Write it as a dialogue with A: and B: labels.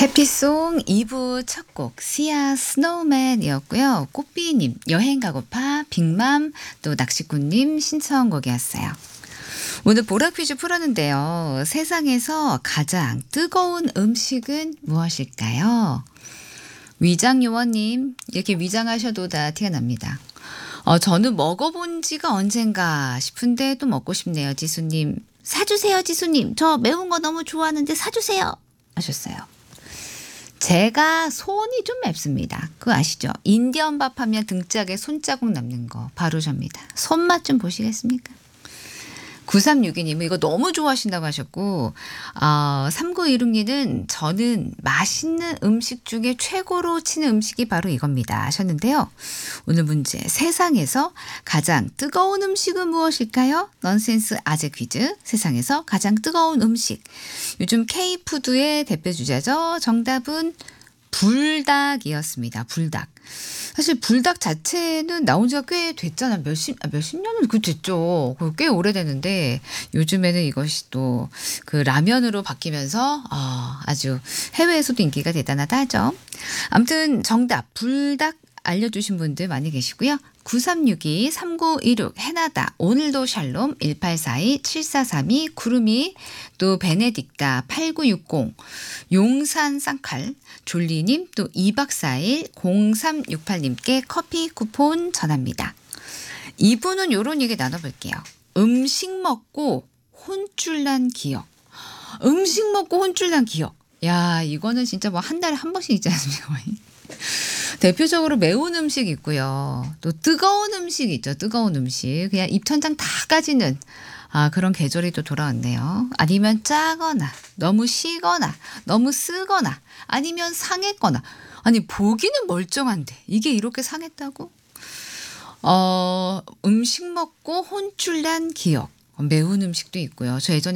A: 해피송 2부 첫 곡 시아 스노우맨이었고요. 꽃비님 여행 가고파 빅맘 또 낚시꾼님 신청곡이었어요. 오늘 보라 퀴즈 풀었는데요. 세상에서 가장 뜨거운 음식은 무엇일까요? 위장요원님 이렇게 위장하셔도 다 티가 납니다. 저는 먹어본 지가 언젠가 싶은데 또 먹고 싶네요. 지수님 사주세요. 지수님 저 매운 거 너무 좋아하는데 사주세요 하셨어요. 제가 손이 좀 맵습니다. 그거 아시죠? 인디언 밥 하면 등짝에 손자국 남는 거 바로 접니다. 손맛 좀 보시겠습니까? 9362님 이거 너무 좋아하신다고 하셨고 3916님은 저는 맛있는 음식 중에 최고로 치는 음식이 바로 이겁니다 하셨는데요. 오늘 문제 세상에서 가장 뜨거운 음식은 무엇일까요? 넌센스 아재 퀴즈 세상에서 가장 뜨거운 음식 요즘 K푸드의 대표 주자죠. 정답은 불닭이었습니다. 불닭. 사실 불닭 자체는 나온 지가 꽤 됐잖아. 몇십 년은 그 됐죠. 꽤 오래됐는데 요즘에는 이것이 또 그 라면으로 바뀌면서 아주 해외에서도 인기가 대단하다 하죠. 아무튼 정답 불닭 알려주신 분들 많이 계시고요. 9362, 3916, 해나다, 오늘도 샬롬, 1842, 7432, 구름이, 또 베네딕다, 8960, 용산 쌍칼, 졸리님, 또 2박 4일, 0368님께 커피 쿠폰 전합니다. 이분은 요런 얘기 나눠볼게요. 음식 먹고 혼쭐 난 기억. 음식 먹고 혼쭐 난 기억. 야, 이거는 진짜 뭐 한 달에 한 번씩 있지 않습니까? 대표적으로 매운 음식 있고요. 또 뜨거운 음식 있죠. 뜨거운 음식. 그냥 입천장 다 까지는 그런 계절이 또 돌아왔네요. 아니면 짜거나 너무 시거나 너무 쓰거나 아니면 상했거나 아니 보기는 멀쩡한데 이게 이렇게 상했다고? 음식 먹고 혼쭐 난 기억. 매운 음식도 있고요. 저 예전에